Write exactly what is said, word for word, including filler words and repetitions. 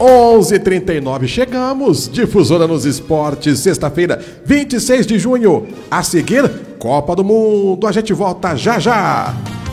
onze e trinta e nove, chegamos. Difusora nos Esportes, sexta-feira, vinte e seis de junho. A seguir, Copa do Mundo. A gente volta já já.